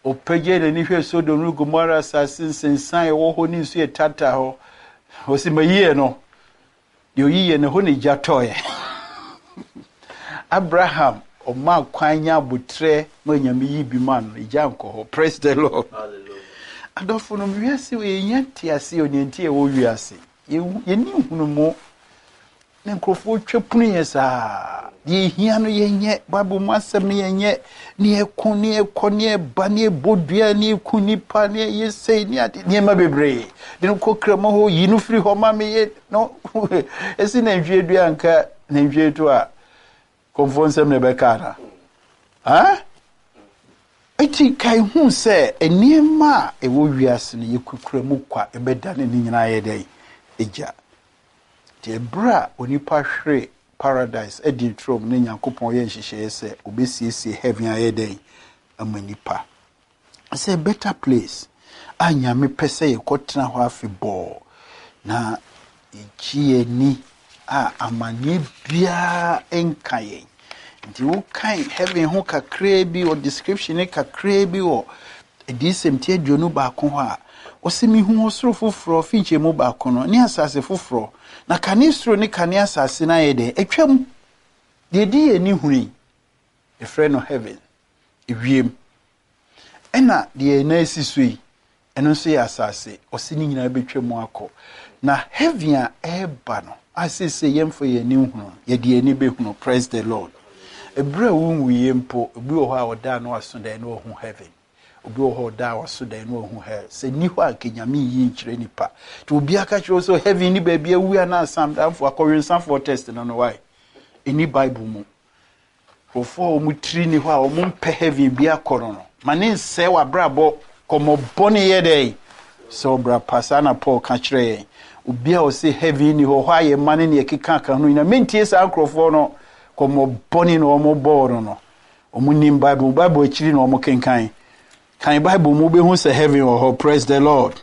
Opege le ni hwe Sodom and Gomorrah assassin sensan wo ho ni nsu etata ho. O si maye no. Yo yiye ne ho ne jatoye. Abraham o ma kwanya butre ma nyame yi bi man ija nko ho. Praise the Lord. Hallelujah. Adofo no wiase we yenti ase onenti e wo wiase. Ye ni hunu mo ne nkrofo twapunu yesa. Ye hia no yenye Bible mu asem ne yenye ne ekon ne ekon ne ba ne bodua ne ekunipa ne yesei ne ade ne ma bebre de no kokrama ho yinu firi ho ma me ye no esi na nhwe anka na nhwe to a konfonsem ne bekara ha eti kai hu se enema e wo wiase ne yekukramu kwa ebedane ne nyina ye dai eja de bra onipa hwere paradise edi trom ne nyankopon ye nhihye se obesiesie heaven ayedai amanipa say better place anyame pese ye kotena ho afebɔ na ichie ni amani bia enkaye nti wo kan heaven ho kakra bi o description ne kakra bi o edisemtie aduonu ba ko ho a osimi hu osoro foforo finche mu ba ko no ne asase foforo na kanistro ni kane asase na yede etwam de di eni huni a friend of heaven ewiem ena de na esisui eno so ya asase osini nyina betwam akọ na heaven a eba no asese yemfo ye ni hunu ye de eni behunu. Praise the Lord. Ebra wu yempo obi wo ha oda no aso da no hu heaven obi wo ho da waso da no hu he se ni ho akenyame yi nkire nipa to obi aka kire so heaven ni ba bia wu na asam danfo akọwensan for test no why any Bible mu ofo mu tri ni ho a mu mpe heaven bia koro no mane nse wa brabo komo boni ye dey so bra pasana Paul ka kire obi a o se heaven ni ho aye mane ne ekeka ka no ina mentie sa ankrofo no komo boni no mo boro no omunim Bible akiri no mo kenkan kan Bible mu be hu se heaven or praise the Lord.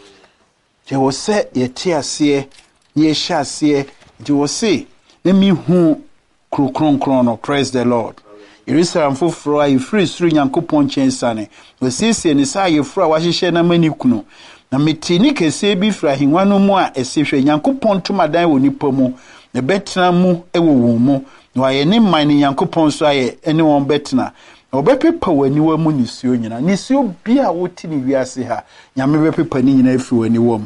Je wo se ye tie ase ye hya ase je wo se na mi hu krokronkron no praise the Lord. Jerusalem foforo a free suru Nyankopon chensane wo siesie ni sa ye fura wa hyehye na mani kuno na metini kese bi fra hinwa no mu a esehwe Nyankopon tomadan wo nipa mu na betena mu ewo wo mu na ye ne man ni Nyankopon so aye ene won betena obepepa wani wa mu nisuo nyina nisuo bia woti ni wiase ha nyame bepepa ni nyina afi wani wom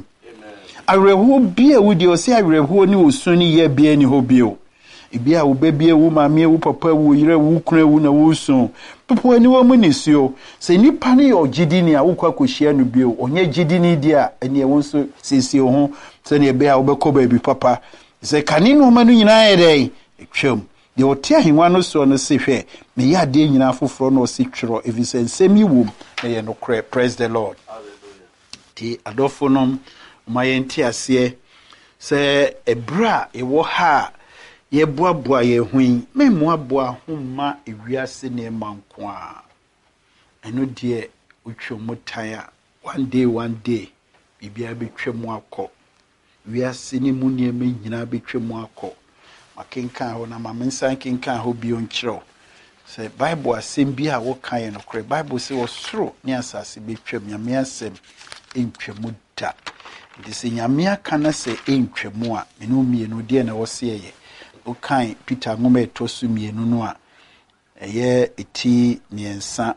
areho bia wudi o se areho ni osun ni ye bia ni ho bio bia wo bebia wo maame wo papa wo yire wo kunu wo na wo sun pepa wani wa mu nisuo se nipa ni ogidi ni a wo kwa kohia no bio onye gidi ni dia ene e wonso sisi ho se ne bia wo bekoba bi papa se kanino manu nyina ye dai twam de otia hinwa no so no se hwe me ya de nyina foforo no se twero evisensem yi wom na ye no kre. Praise the Lord. Hallelujah. Ti adofonom mayenti ase se ebra ewo ha ye boaboa ye hwin me moaboa homma ewiase ne manko a eno de utwomutan a one day bibia betwemu akọ wiase ne mu ne me nyina betwemu akọ makenkan ho na mamensan kenkan ho bio nkyerɛw sɛ Bible asɛm bi a wo kan no kore Bible sɛ osoro ne asase betwam nyame asɛm entwamu da de sɛ nyame aka na sɛ entwamu a menu mienu de na wo se ye wo kan Peter ngoma etosu mienu no a ɛyɛ eti miensa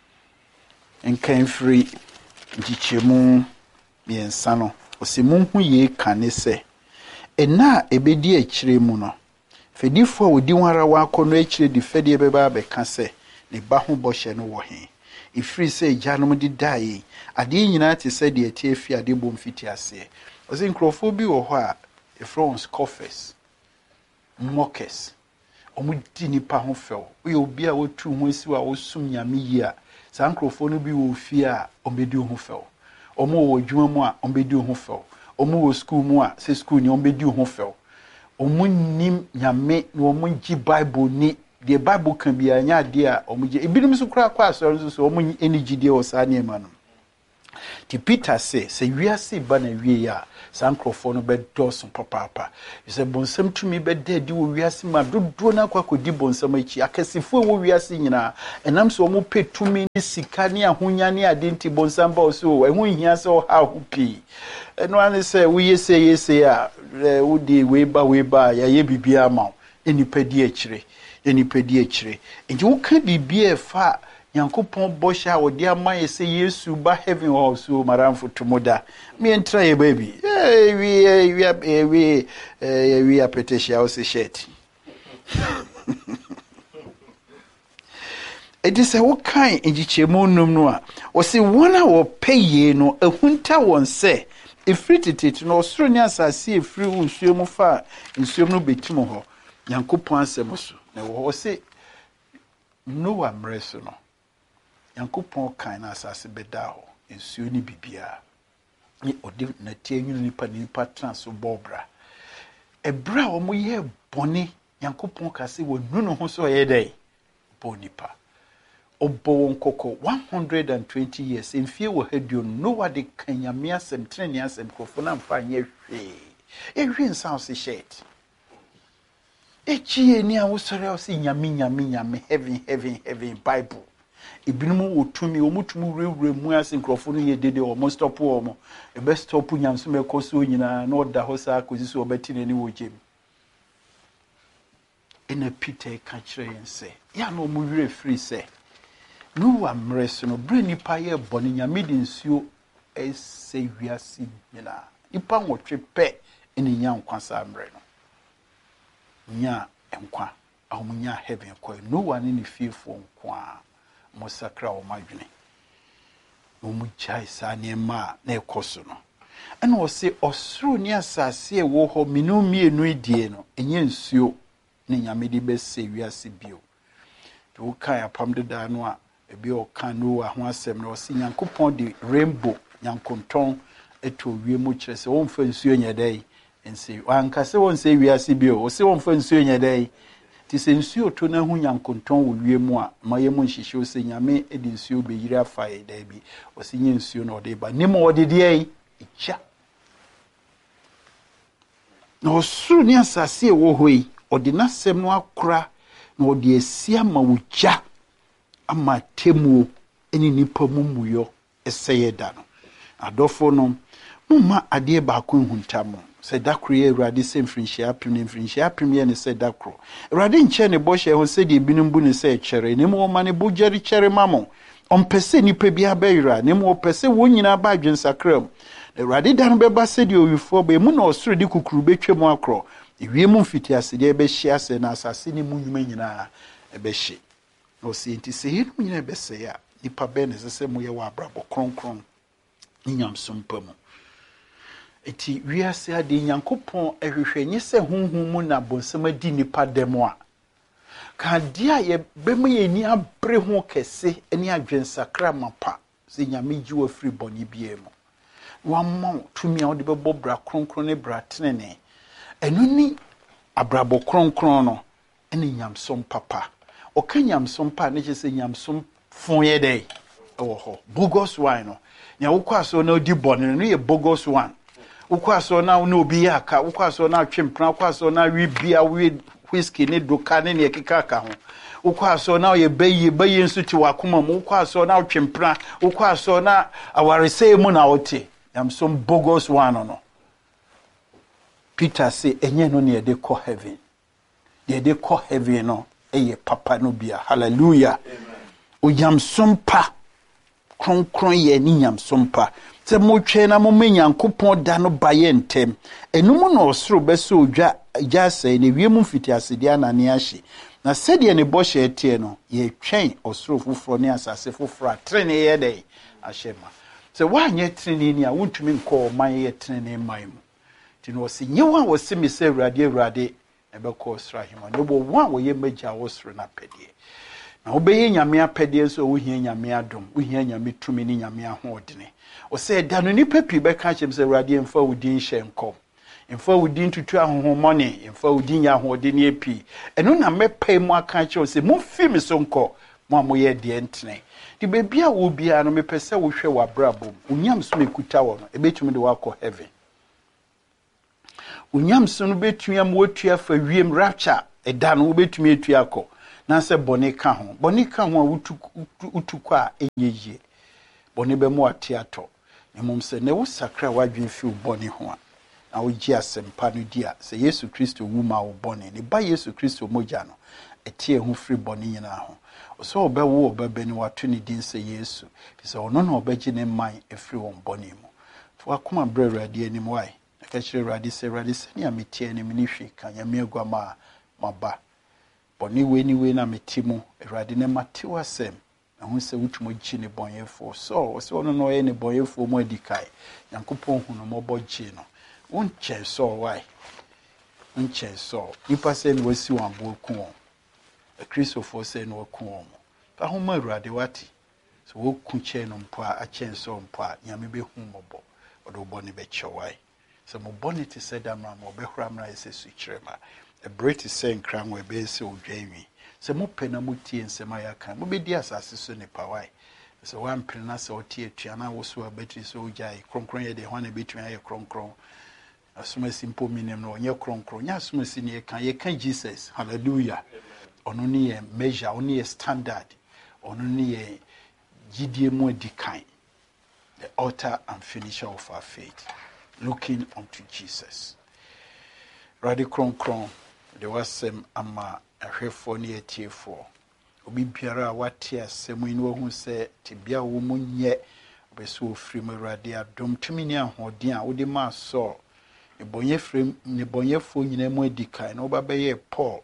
enkan free ntikyemu miensa no osimu hu ye kan ne sɛ ena ebedi akyire mu no fedifo a wodi wara wa akɔno akyire di fedie beba bɛka sɛ ne ba ho bɔhyɛ no wɔ he ifiri sɛ gyanom di dai ade nyina te sɛ de atie fi ade bom fiti ase ɔsɛ nkrofo bi wɔ hɔ a efrons scoffers mockers di nipa ho fɛw oyɛ obi a wotu ho asi wa wosum nyame yi a saa nkrofo no bi wɔ fie a ɔmbedi ho fɛw ɔmo wɔ dwuma mu a ɔmbedi ho fɛw ɔmo wɔ school mu a sɛ school ni ɔmbedi ho fɛw ɔmo nim nyame na ɔmo gyi Bible ni de Bible kan bi anya de a ɔmo gyi ebinom so kura kwa asɔre so ɔmo eni gyi de wɔ saa niema no Ti Peter say wiase ba na wie ya sankrofo no be dosun papa you say bonsam tumi be dedi wo wiase ma dodo na kwakodi bonsam achi akasifo wo wiase nyina enam so mo petumi ni sika ni ahonya ni adenti bonsam ba so ehun hia se o ha hupi eno ane say wo yese a wo di we ba ya ye bibia ma enipadi akire nti wo ka bibia fa Yankopon bosha odi ama yese Yesu ba heaven ho so maramfo tomoda me entra ye baby we apeteshia o se shirt it is a what kind enjichemu num no a o se wona wo peye no ehunta won se efritititi no osoro ni asase efri nsuom fa nsuom no betimo ho Yankopon asem so na wo se Noah mreso no Yankopon kan na asase beda ho ensuo ni bibia ni ode na tienyu nipa transo bobra ebra o mo ye bone Yankopon ka se wonu no ho so ye dai bonipa obo nkoko 120 years enfie wo hadio Noah de kanyame asem treni asem kofo na mfa anye hwe ehwe nsan se shet echi eni a wo sore o se nyame heaven Bible Ibinum wotumi omutumu rewre mu ase nkrofo no ye dede o mo stop o mo e be stop nyamso me koso nyina na oda ho sa akozi so obeti nani wo jem ena Peter ka kire yense ya no mu wire free se no wa mreso no bre nipa ye boni nyame de nsuo ese wiase nyina nipa nwotwe pe eni nya nkwa sa mre no nya enkwa ahomunya heaven ko no wa ni fiefo nkwa Mosakra o madwene no mu chai sa nema na ekoso no ena o se osoro ni asase e wo ho minu mienu edie no enye nsuo ne nyame de bese wiase bio to kan apam de da no a ebi o kan no ho asem no o se Yankopon de rainbow nyankonton eto wie mu kire se won fa nsuo nyedai ense anka se won se wiase bio o se won fa nsuo nyedai ti se nsuo to na hu Nyankonton wo wie mu a maye mu nhihye o se nyame edi nsuo be yiri afa e da bi o se nye nsuo na ode ba nimo ode de ai echa na osuru ni asase e wo hoi ode na sem no akora na ode asia ma wuja ama temuo eni nipa mumuyo eseye da no adofo no mumma ade ba ko huntamo se dakro ye Awurade se mfrinhia apim ye ne se dakro Awurade nche ne boshe ho se de binum bu ne se chere ne mo ma ne bojeri chere mamo ompese nipa bia bayira ne mo pese wonyina ba adwensakram Awurade dan beba se de owifo ba mu na osoro de kukuru betwem akro ewie mu mfiti ase de be hia se na asase ne mu nwuma nyina ebe hye no se enti se yenu nyina ebe se ya nipa be ne se mo ye wa abrabo kronkron nyamsom pamu eti wiase ade Nyankopon ehwehwenye se honhom mu na bonsam adi nipa demo a ka dia ye bemu ye ni abre ho kese eni adwensakra mapa se nyame ji wa free boni bie mu wa ma tumi a ode bebo bra kronkron ne bra tenene enu ni abrabo kronkron no eni nyamsom papa o ka nyamsom pa ne se nyamsom fon ye dai ewo ho bogus wine no nya wokwaso na odi boni no ye bogus one ukwaso na obi yaka ukwaso na twempra ukwaso na wibia whisky ne doka ne ekeka ho ukwaso na ye bayi nsu ti wakoma mu ukwaso na twempra ukwaso na awarese mu na ote am some bogus one no Peter say enye no ne de call heaven de call heaven no eye papa no bia hallelujah o yam sompa kronkron ye ni nyam sompa se mo twe na mo Nyankopon da no baye ntem enum na osoro bese odwa jase ne wiem mfiti asede anane ahye na sede ne boshe etie no ye twen osoro foforo ne asase foforo atrene ye dai ahyema se wanye trene ni a wontumi nko man ye trene man mu ti no se nyewa wo se mi se Awurade ebe ko osoro ahema no bo wa wo ye magya osoro na pedie na obeye nyame apede so wo hia nyame adom wo hia nyame tumi ni nyame ahodene o se da no nipa pi be ka chem se Awurade mfa wudin hye nkom mfa wudin tutu ahohomone mfa wudin ya ahodene epi eno na mepai mu aka che o se mo fi mi so nko mo amoye de entene di baby a wo bia no mepese wo hwe wa brabom unyam so mekuta wo no ebetumi de wakọ heaven unyam so no betumi am wotua fa wiem rapture eda no betumi etua akọ na se bone ka ho a utukọ a enyeye bone be mo atiato emom se ne wo sakra wadwen fi bone ho a na wo gi asempa no dia se Yesu Kristo wu ma wo bone ne ba Yesu Kristo moja no etie ho free bone nyina ho so obewo obebeni watu ni din se Yesu bisa ono na obeji ne man efri won bone mu to akoma brerade anim wai aka kire rade se ne ametie ne mini hwe kan ya megwa ma maba bone we na metimu rade ne matewa sem na hu se wutumo gi ne bonyefo so ono no ye ne bonyefo mo adikai yankopon hu no mobo gi no wonche so wai nche so nipa se ne wasi wan bo ku a Christopher say no ku ka ho ma urade wati so wo ku che no mpo a chen so mpo a nyame be hu mobo odo boni be chewai so mo boni ti said am mo be hura mra ese su kirema a British saying kran we be se odwanwi so mo pena mo tie nsema ya kan mo be di asase so ne pawai so wan pena se o tie tuana wo so abetri so ojai kronkron ye de ho na betwi aye kronkron asuma simple minim no nye kronkron nya asuma si ne ye kan Jesus hallelujah ono ni ye measure ono ye standard ono ni ye gidie mo dikan the author and finisher of our faith looking unto Jesus radi kron the wasem ama ahwefo ne etiefo obi biara wate asem ni wo hu se tibia wo munye obeso ofiri mo radi adom tumi ni ahoden a wo de ma so ne bonyefo nyina mo dikan no ba be ye Paul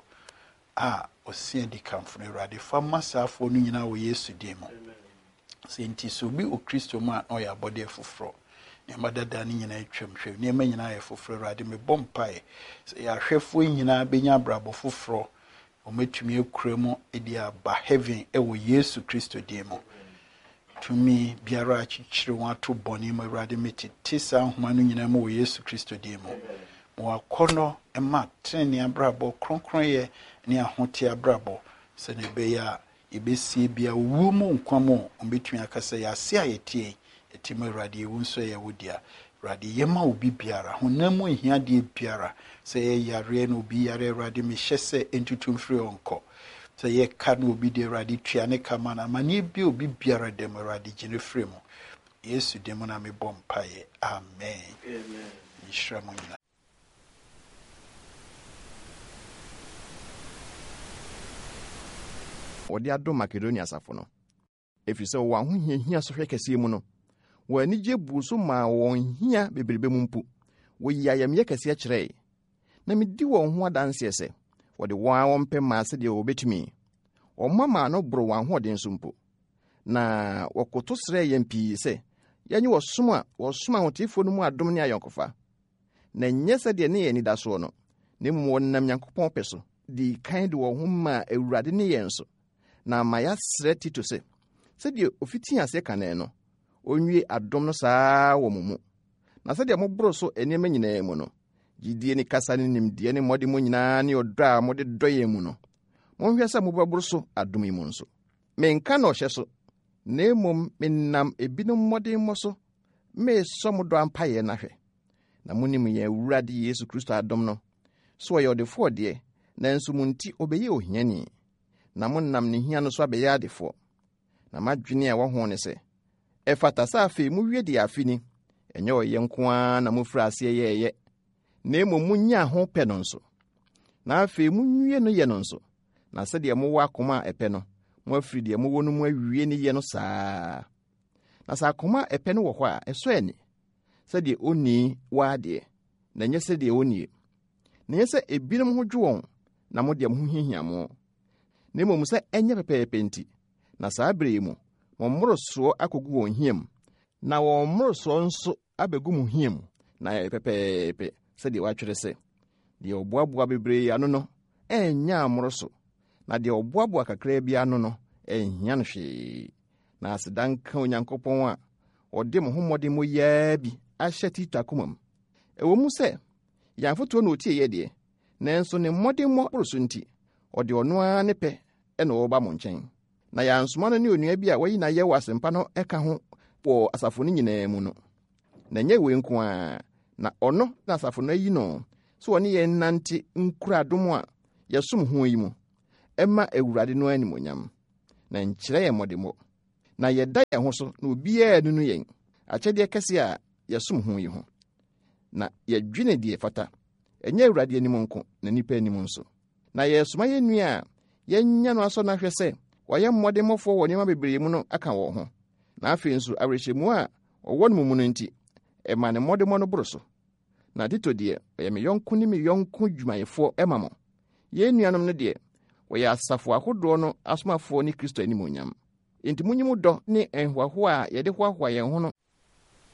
osia di kamfo ne rade fa masafo no nyina wo Yesu demo senti so bi o Kristo ma no ya bode foforo ne madada ne nyina atwamhwe ne ma nyina ya foforo rade me bompae se ya hwefo nyina benya brabo foforo o metumi akuremu edi aba heaven wo Yesu Kristo demo tumi biara achichire wato boni ma rade metete sa homa no nyina ma wo Yesu Kristo demo mo akono ema treni abrabo kronkron ye ni ahote abrabo se ne be ya ibesi bia wu mu nkwamo ombetumi akasa ya se ayetie etime rade ewu nso ye wodia rade yema obi biara honamu ehia de biara se ye yare no obi yare rade me hyese entutumfiri onko se ye ka no obi de rade tua ne kama na mane bi obi biara de rade gine free mu Yesu de mo na me bompaye amen amen ishramu Odi ado Makedonia safo no efise wo ahohia so hwe kase mu no wo anije bu so ma won hia bebrebe mu mpu wo yayamye kase kire na medi wo ho adanse ese wo de won pɛ ma se de obetumi o mama no bro wan ho den so mpu na wokoto sre yempi se yanyi wo soma hotifo no mu adom ne ayonkofa na nyese de ne yeni da so no ne mu wonnam Yankopɔn pɛ so di kind wo ho ma awurade ne yenso na maya sre Tito se de ofiti ase kanɛ no onwie adom no saa wo mumu na se de mo bro so enema nyina mu no gidie ni kasa ni nimdie ni mode mo nyina ni odɔ a mode dɔye mu no mo hwɛ sɛ mo babro so adom mu nso menka no hye so na emom menam ebinom mode mo so me so mo dɔ ampaye na hwɛ na munim ye Awurade Yesu Kristo adom no so ye odefo de na nso munti obeye ohiani na monam ne hia no so abeye adefo na madwene a wo ho ne se efata sa afi mu wie de afini enye oye nkoa na mo fra ase ye na emom munya ho pɛ no nso na afi mu nwie no ye no nso na se de mo wa akoma epɛ no mo afiri de mo wonu mo awie ne ye no saa na sa akoma epɛ no wo hɔ a eso ani se de oni wa de na nye se de oni na nye se ebinom ho dwon na mo de mo hihia mo na emom se enye pepepe nti na saa bere mu mo mmoroso akogu won hiem na won mmoroso nso abegu mu hiem na pepepe se de watwere se de oboaboa bebre ano no enya mmoroso na de oboaboa kakra bia ano no ehia no hwe na asedanka Onyankopɔn a ode mo homode mo yaa bi ahye Tito akomam ewo mu se yanfoto no otie ye de nanso ne mmode mo boroso nti ode ono a ne pɛ ena wo ba mo nkyɛn na yɛansoma no ne onua bi a wayi na yɛ wɔ asɛmpa no ɛka ho wɔ asafo no nyinaa mu no. Na nyɛ wei nko a, na ɔno na asafo no ayi no so wɔne yɛn nante nkura adom a yɛsom ho yi mu ɛma Awurade no animonyam, na nkyerɛ yɛn mmɔdemmɔ, na yɛda yɛn ho so na obiara nunu yɛn akyɛdeɛ kɛse a yɛsom ho yi ho, na yɛdwene deɛ fata, ɛnyɛ Awurade anim nko na nipa anim nso. Na yɛsoma yɛn nua a yɛnya no asɔ n'ahwɛ sɛ wɔyɛ mmɔdemmɔfoɔ wɔ nneɛma bebree mu no aka wɔn ho, na afei nso awerɛhyɛmu a ɔwɔ no mu no nti ɛma ne mmɔdemmɔ no boro so. Na Tito deɛ ɔyɛ me yɔnko ne me yɔnko dwumayɛfoɔ ɛma mo. Yɛn nuanom no deɛ wɔyɛ asafo ahodoɔ no asomafoɔ ne Kristo animonyam. Enti munyi mu dɔ ne ahoahoa a yɛde hoahoa yɛn ho no